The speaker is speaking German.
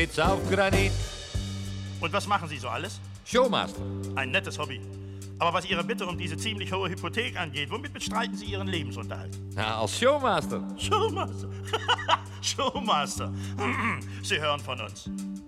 Geht's auf Granit. Und was machen Sie so alles? Showmaster. Ein nettes Hobby. Aber was Ihre Bitte um diese ziemlich hohe Hypothek angeht, womit bestreiten Sie Ihren Lebensunterhalt? Ja, als Showmaster. Showmaster. Showmaster. Sie hören von uns.